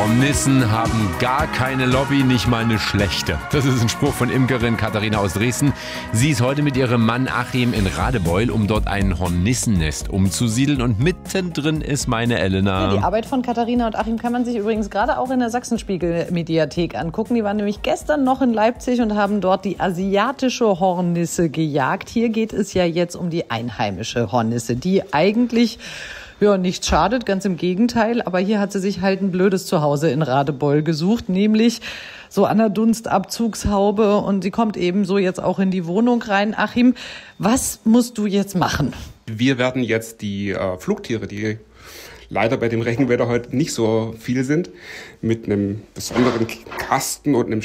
Hornissen haben gar keine Lobby, nicht mal eine schlechte. Das ist ein Spruch von Imkerin Katharina aus Dresden. Sie ist heute mit ihrem Mann Achim in Radebeul, um dort ein Hornissennest umzusiedeln. Und mittendrin ist meine Elena. Ja, die Arbeit von Katharina und Achim kann man sich übrigens gerade auch in der Sachsenspiegel-Mediathek angucken. Die waren nämlich gestern noch in Leipzig und haben dort die asiatische Hornisse gejagt. Hier geht es ja jetzt um die einheimische Hornisse, die eigentlich nichts schadet, ganz im Gegenteil. Aber hier hat sie sich halt ein blödes Zuhause in Radebeul gesucht, nämlich so an der Dunstabzugshaube. Und sie kommt eben so jetzt auch in die Wohnung rein. Achim, was musst du jetzt machen? Wir werden jetzt die Flugtiere, die leider bei dem Regenwetter heute nicht so viel sind, mit einem besonderen Kasten und einem